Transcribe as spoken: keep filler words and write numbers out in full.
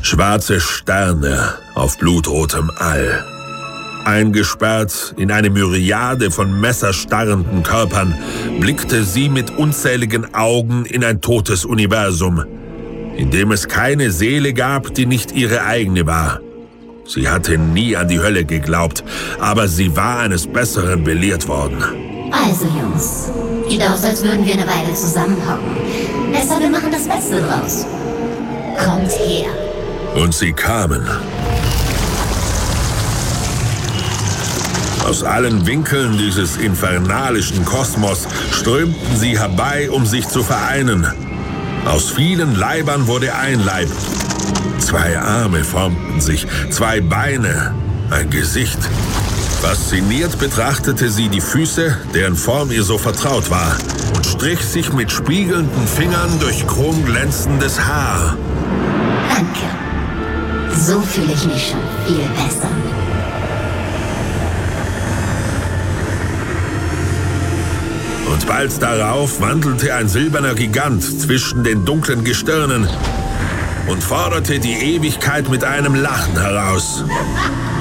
Schwarze Sterne auf blutrotem All. Eingesperrt in eine Myriade von messerstarrenden Körpern, blickte sie mit unzähligen Augen in ein totes Universum, in dem es keine Seele gab, die nicht ihre eigene war. Sie hatte nie an die Hölle geglaubt, aber sie war eines Besseren belehrt worden. Also Jungs, sieht aus, als würden wir eine Weile zusammenhocken. Besser, wir machen das Beste draus. Kommt her. Und sie kamen. Aus allen Winkeln dieses infernalischen Kosmos strömten sie herbei, um sich zu vereinen. Aus vielen Leibern wurde ein Leib. Zwei Arme formten sich, zwei Beine, ein Gesicht. Fasziniert betrachtete sie die Füße, deren Form ihr so vertraut war, und strich sich mit spiegelnden Fingern durch chromglänzendes Haar. Danke. So fühle ich mich schon viel besser. Und bald darauf wandelte ein silberner Gigant zwischen den dunklen Gestirnen und forderte die Ewigkeit mit einem Lachen heraus.